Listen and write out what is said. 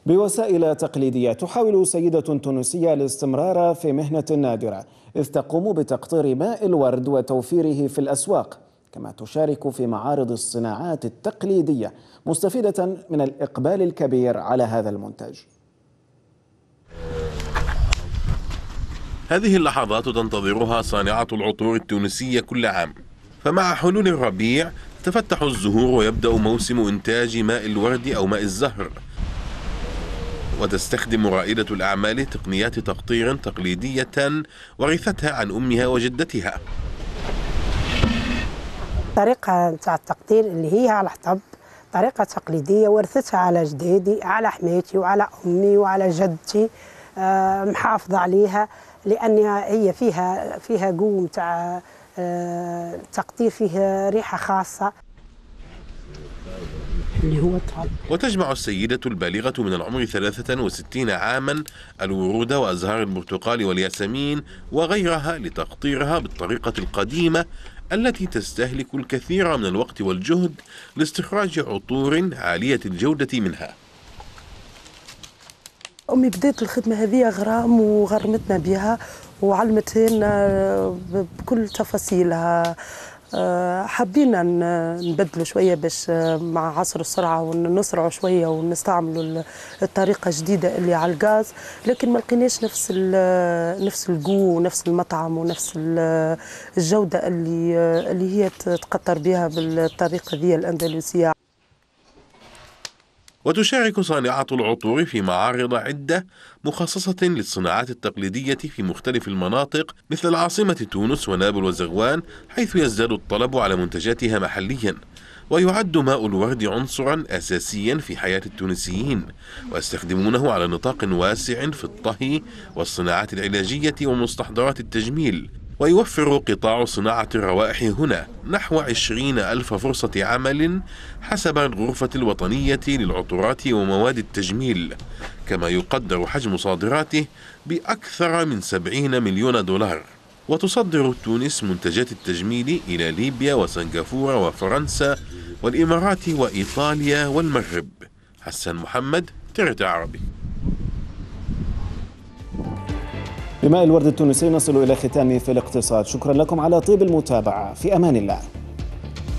بوسائل تقليدية تحاول سيدة تونسية الاستمرار في مهنة نادرة، إذ تقوم بتقطير ماء الورد وتوفيره في الأسواق، كما تشارك في معارض الصناعات التقليدية، مستفيدة من الإقبال الكبير على هذا المنتج. هذه اللحظات تنتظرها صانعة العطور التونسية كل عام، فمع حلول الربيع تفتح الزهور ويبدأ موسم إنتاج ماء الورد أو ماء الزهر. وتستخدم رائدة الأعمال تقنيات تقطير تقليدية ورثتها عن أمها وجدتها. طريقة نتاع التقطير اللي هي على حطب، طريقة تقليدية ورثتها على جدادي، على حماتي وعلى أمي وعلى جدتي، محافظة عليها لأن هي فيها قوم تاع تقطير، فيه ريحة خاصة اللي هو الطعم. وتجمع السيدة البالغة من العمر 63 عاما الورود وأزهار البرتقال والياسمين وغيرها لتقطيرها بالطريقة القديمة التي تستهلك الكثير من الوقت والجهد لاستخراج عطور عالية الجودة منها. أمي بدأت الخدمة هذه غرام وغرمتنا بها وعلمتنا بكل تفاصيلها. حبينا نبدلوا شوية باش مع عصر السرعة ونسرعوا شوية ونستعملوا الطريقة الجديدة اللي على الغاز، لكن ما لقيناش نفس الجو ونفس المطعم ونفس الجودة اللي هي تقطر بها بالطريقة ذي الأندلسية. وتشارك صانعة العطور في معارض عدة مخصصة للصناعات التقليدية في مختلف المناطق مثل العاصمة تونس ونابل وزغوان، حيث يزداد الطلب على منتجاتها محليا. ويعد ماء الورد عنصرا أساسيا في حياة التونسيين، ويستخدمونه على نطاق واسع في الطهي والصناعات العلاجية ومستحضرات التجميل. ويوفر قطاع صناعة الروائح هنا نحو 20,000 فرصة عمل حسب الغرفة الوطنية للعطورات ومواد التجميل، كما يقدر حجم صادراته بأكثر من 70 مليون دولار. وتصدر تونس منتجات التجميل إلى ليبيا وسنغافورة وفرنسا والإمارات وإيطاليا والمغرب. حسن محمد، TRT عربي. بماء الورد التونسي نصل إلى ختام في الاقتصاد. شكرا لكم على طيب المتابعة، في أمان الله.